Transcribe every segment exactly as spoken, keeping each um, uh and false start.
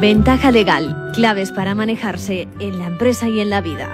Ventaja legal, claves para manejarse en la empresa y en la vida.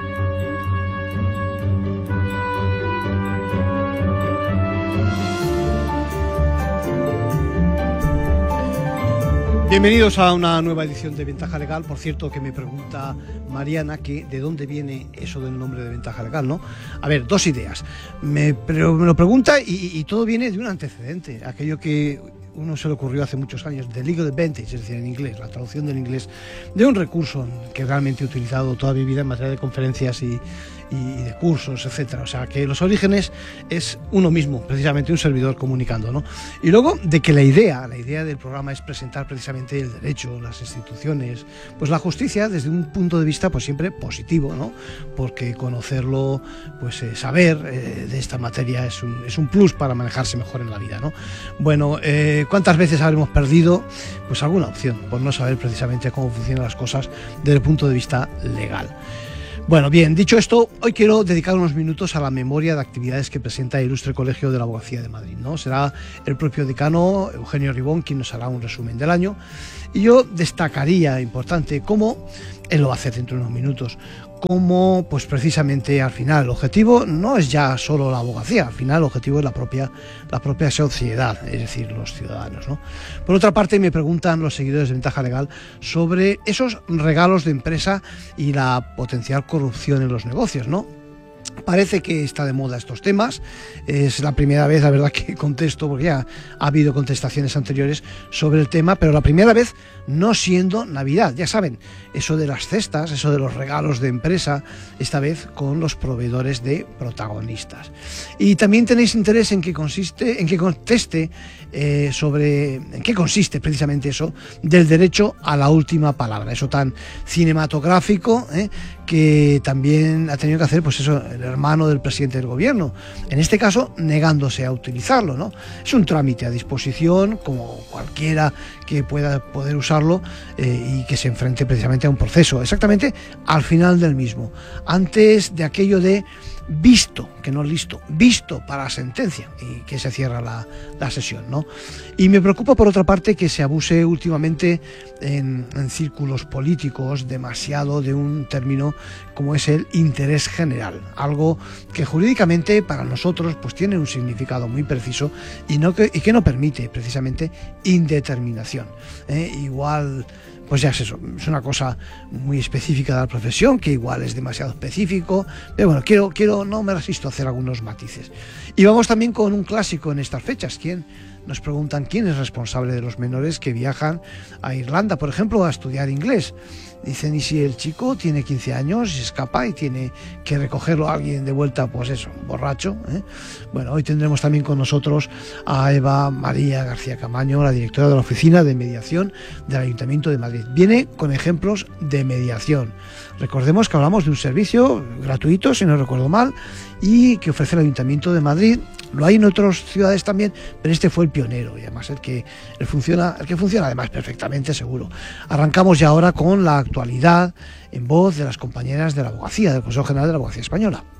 Bienvenidos a una nueva edición de Ventaja Legal. Por cierto, que me pregunta Mariana que de dónde viene eso del nombre de Ventaja Legal, ¿no? A ver, dos ideas. Me, pero me lo pregunta y, y todo viene de un antecedente, aquello que uno se le ocurrió hace muchos años, de legal advantage, es decir, en inglés, la traducción del inglés de un recurso que realmente he utilizado toda mi vida en materia de conferencias y, y de cursos, etcétera. O sea, que los orígenes es uno mismo, precisamente un servidor comunicando, ¿no? Y luego de que la idea, la idea del programa es presentar precisamente el derecho, las instituciones, pues la justicia desde un punto de vista pues siempre positivo, ¿no? Porque conocerlo, pues eh, saber eh, de esta materia es un, es un plus para manejarse mejor en la vida, ¿no? Bueno, eh, ¿cuántas veces habremos perdido pues alguna opción por no saber precisamente cómo funcionan las cosas desde el punto de vista legal? Bueno, bien, dicho esto, hoy quiero dedicar unos minutos a la memoria de actividades que presenta el Ilustre Colegio de la Abogacía de Madrid, ¿no? Será el propio decano, Eugenio Ribón, quien nos hará un resumen del año, y yo destacaría, importante, cómo, él lo va a hacer dentro de unos minutos, cómo, pues precisamente al final, el objetivo no es ya solo la abogacía, al final el objetivo es la propia, la propia sociedad, es decir, los ciudadanos, ¿no? Por otra parte, me preguntan los seguidores de Ventaja Legal sobre esos regalos de empresa y la potencial corrupción en los negocios, ¿no? Parece que está de moda estos temas, es la primera vez, la verdad, que contesto, porque ya ha habido contestaciones anteriores sobre el tema, pero la primera vez no siendo Navidad, ya saben, eso de las cestas, eso de los regalos de empresa, esta vez con los proveedores de protagonistas. Y también tenéis interés en que consiste, en que conteste eh, sobre en qué consiste precisamente eso del derecho a la última palabra, eso tan cinematográfico, eh, que también ha tenido que hacer, pues eso, el hermano del presidente del gobierno, en este caso negándose a utilizarlo, ¿no? Es un trámite a disposición, como cualquiera que pueda poder usarlo eh, y que se enfrente precisamente a un proceso, exactamente al final del mismo, antes de aquello de visto, que no listo, visto para la sentencia, y que se cierra la, la sesión, ¿no? Y me preocupa, por otra parte, que se abuse últimamente en, en círculos políticos demasiado de un término como es el interés general, algo que jurídicamente para nosotros pues tiene un significado muy preciso y, no que, y que no permite precisamente indeterminación, ¿eh? Igual, pues ya es eso, es una cosa muy específica de la profesión, que igual es demasiado específico, pero bueno, quiero, quiero no me resisto a hacer algunos matices. Y vamos también con un clásico en estas fechas. ¿Quién? Nos preguntan quién es responsable de los menores que viajan a Irlanda, por ejemplo, a estudiar inglés. Dicen, ¿y si el chico tiene quince años y se escapa y tiene que recogerlo a alguien de vuelta, pues eso, borracho, ¿eh? Bueno, hoy tendremos también con nosotros a Eva María García Camaño, la directora de la Oficina de Mediación del Ayuntamiento de Madrid. Viene con ejemplos de mediación. Recordemos que hablamos de un servicio gratuito, si no recuerdo mal, y que ofrece el Ayuntamiento de Madrid. Lo hay en otras ciudades también, pero este fue el pionero y además el que, el funciona, el que funciona además perfectamente, seguro. Arrancamos ya ahora con la actualidad en voz de las compañeras de la abogacía, del Consejo General de la Abogacía Española.